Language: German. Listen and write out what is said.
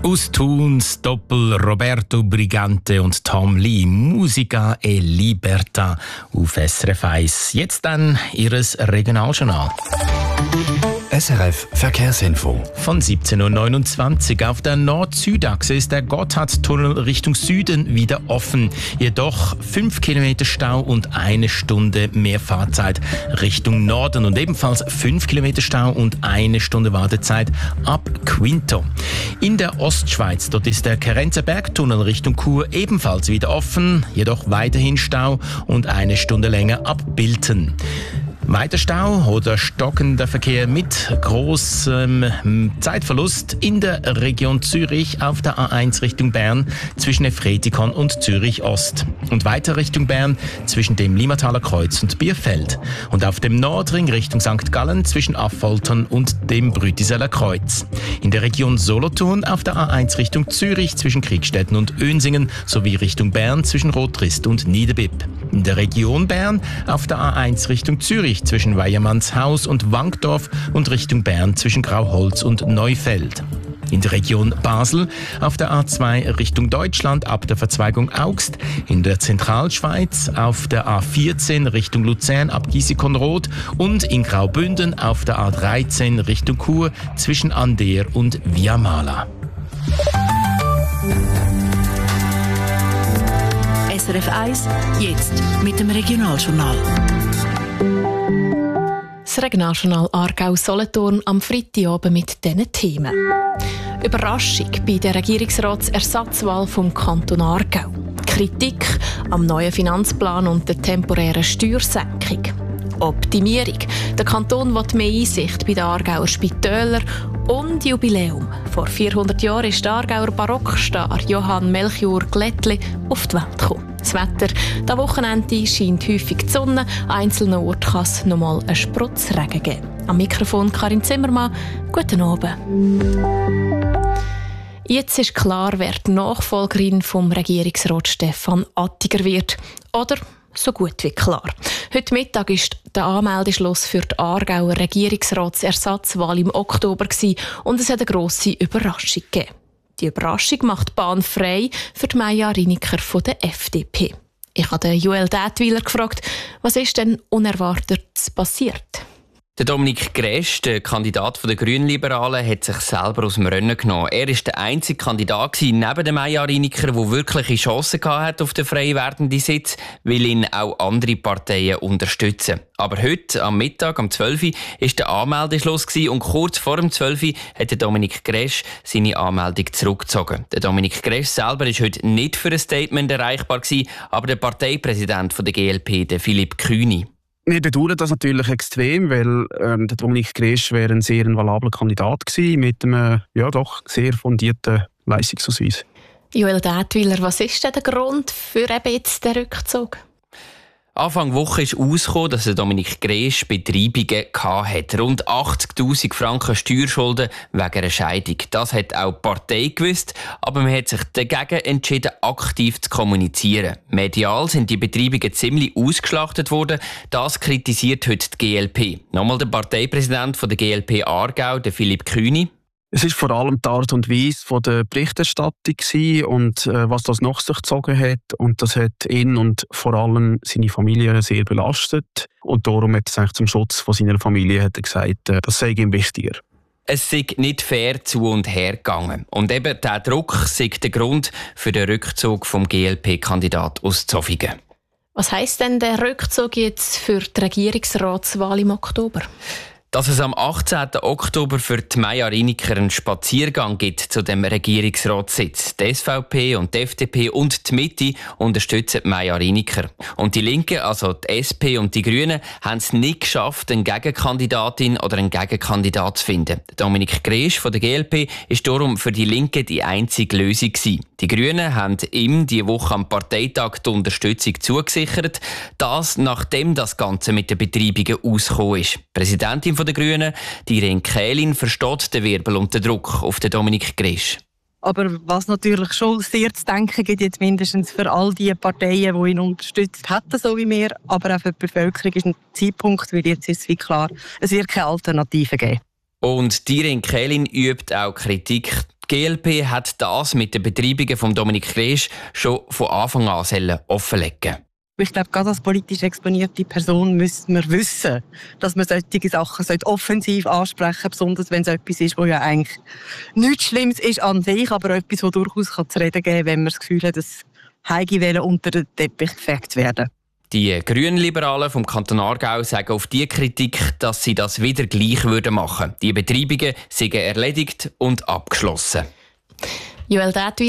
Aus Thuns Doppel Roberto Brigante und Tom Lee, Musica e Libertà auf SRF 1. Jetzt dann Ihres Regionaljournal. SRF Verkehrsinfo. Von 17.29 Uhr auf der Nord-Süd-Achse ist der Gotthardtunnel Richtung Süden wieder offen. Jedoch 5 Kilometer Stau und 1 Stunde mehr Fahrzeit Richtung Norden. Und ebenfalls 5 Kilometer Stau und 1 Stunde Wartezeit ab Quinto. In der Ostschweiz, dort ist der Kerenzer Bergtunnel Richtung Chur ebenfalls wieder offen. Jedoch weiterhin Stau und 1 Stunde länger ab Bilten. Weiter Stau oder stockender Verkehr mit großem Zeitverlust in der Region Zürich auf der A1 Richtung Bern zwischen Efretikon und Zürich Ost. Und weiter Richtung Bern zwischen dem Limmataler Kreuz und Bierfeld. Und auf dem Nordring Richtung St. Gallen zwischen Affoltern und dem Brütiseller Kreuz. In der Region Solothurn auf der A1 Richtung Zürich zwischen Kriegstetten und Önsingen sowie Richtung Bern zwischen Rotrist und Niederbipp. In der Region Bern auf der A1 Richtung Zürich zwischen Weiermannshaus und Wankdorf und Richtung Bern zwischen Grauholz und Neufeld. In der Region Basel auf der A2 Richtung Deutschland ab der Verzweigung Augst, in der Zentralschweiz auf der A14 Richtung Luzern ab Giesikonroth und in Graubünden auf der A13 Richtung Chur zwischen Ander und Viamala. SRF 1, jetzt mit dem Regionaljournal. Das Regionaljournal Aargau-Solothurn am Freitagabend mit diesen Themen. Überraschung bei der Regierungsratsersatzwahl vom Kanton Aargau. Kritik am neuen Finanzplan und der temporären Steuersenkung. Optimierung. Der Kanton will mehr Einsicht bei den Aargauer Spitälern. Und Jubiläum. Vor 400 Jahren ist der Aargauer Barockstar Johann Melchior Glättli auf die Welt gekommen. Das Wetter, das Wochenende scheint häufig die Sonne, an einzelnen Orten kann es noch mal einen Sprotzregen geben. Am Mikrofon Karin Zimmermann, guten Abend. Jetzt ist klar, wer die Nachfolgerin vom Regierungsrat Stefan Attiger wird. Oder so gut wie klar. Heute Mittag war der Anmeldeschluss für die Aargauer Regierungsratsersatzwahl im Oktober und es hat eine grosse Überraschung gegeben. Die Überraschung macht Bahn frei für die Maja Riniker von der FDP. Ich habe Joel Dätwiler gefragt, was ist denn Unerwartetes passiert? Der Dominik Gresch, der Kandidat der Grünliberalen, hat sich selber aus dem Rennen genommen. Er war der einzige Kandidat neben dem Maja Riniker, der wirkliche Chancen hatte auf den frei werdenden Sitz, weil ihn auch andere Parteien unterstützen. Aber heute, am Mittag, um 12 Uhr, war der Anmeldeschluss und kurz vor dem 12 Uhr hat der Dominik Gresch seine Anmeldung zurückgezogen. Der Dominik Gresch selber war heute nicht für ein Statement erreichbar, aber der Parteipräsident der GLP, der Philipp Kühni. Wir bedauern das natürlich extrem, weil der Dominik Gresch wäre ein sehr valabler Kandidat gewesen, mit einem doch sehr fundierten Leistungsausweis. Joel Dätwiler, was ist denn der Grund für eben jetzt den Rückzug? Anfang Woche ist herausgekommen, dass Dominik Gresch Betreibungen hatte. Rund 80'000 Franken Steuerschulden wegen einer Scheidung. Das hat auch die Partei gewusst, aber man hat sich dagegen entschieden, aktiv zu kommunizieren. Medial sind die Betreibungen ziemlich ausgeschlachtet worden. Das kritisiert heute die GLP. Nochmal der Parteipräsident von der GLP Aargau, der Philipp Kühni. Es war vor allem die Art und Weise von der Berichterstattung und was das nach sich gezogen hat. Und das hat ihn und vor allem seine Familie sehr belastet. Und darum hat er zum Schutz von seiner Familie gesagt, das sei ihm wichtiger. Es sei nicht fair zu und her gegangen. Und eben dieser Druck sei der Grund für den Rückzug vom GLP-Kandidat aus Zofingen. Was heisst denn der Rückzug jetzt für die Regierungsratswahl im Oktober? Dass es am 18. Oktober für die Maja Riniker einen Spaziergang gibt zu dem Regierungsratssitz. Die SVP und die FDP und die Mitte unterstützen Maja Riniker. Und die Linken, also die SP und die Grünen, haben es nicht geschafft, eine Gegenkandidatin oder einen Gegenkandidat zu finden. Dominik Gresch von der GLP ist darum für die Linken die einzige Lösung gewesen. Die Grünen haben ihm diese Woche am Parteitag die Unterstützung zugesichert. Das, nachdem das Ganze mit den Betreibungen ausgekommen ist. Die Präsidentin der Grünen, die Irene Kählin, versteht den Wirbel und den Druck auf den Dominik Gresch. Aber was natürlich schon sehr zu denken gibt, jetzt mindestens für all die Parteien, die ihn unterstützt hätten, so wie wir, aber auch für die Bevölkerung ist ein Zeitpunkt, weil jetzt ist es wie klar, es wird keine Alternative geben. Und die Irene Kählin übt auch Kritik Die GLP hat das mit den Betreibungen von Dominik Riesch schon von Anfang an offenlegen. Ich glaube, gerade als politisch exponierte Person müsste man wissen, dass man solche Sachen offensiv ansprechen sollte, besonders wenn es etwas ist, wo ja eigentlich nichts Schlimmes ist an sich, aber etwas, das durchaus zu reden geben kann, wenn man das Gefühl hat, dass Heigewellen unter den Teppich gefegt werden. Die Grünliberalen vom Kanton Aargau sagen auf die Kritik, dass sie das wieder gleich machen würden. Die Betreibungen seien erledigt und abgeschlossen. Joel Detwil